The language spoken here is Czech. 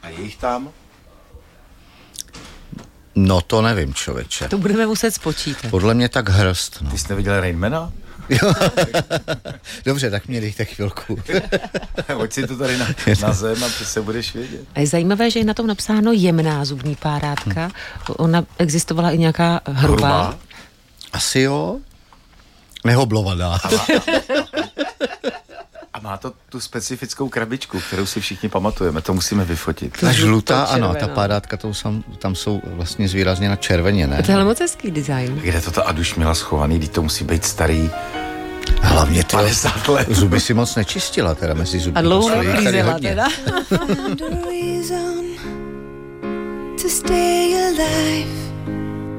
A je jich tam? No to nevím, člověče. To budeme muset spočítat. Podle mě tak hrst, no. Ty jsi neviděl Rainmana? Dobře, tak mě dejte chvilku. Hoď si to tady na zem a ty se budeš vědět. A je zajímavé, že je na tom napsáno jemná zubní párátka. Ona existovala i nějaká hrubá. Asi jo. Nehoblovaná. A má to tu specifickou krabičku, kterou si všichni pamatujeme. To musíme vyfotit. Ta žlutá, ano, ta párátka, tam jsou vlastně zvýrazněna červeně, ne? To je moc hezký design. Kde to ta Aduš měla schovaný, když to musí být starý. Hlavně 50 let. Zuby si moc nečistila, teda mezi zuby. A dlouho neklízela teda. To stay alive.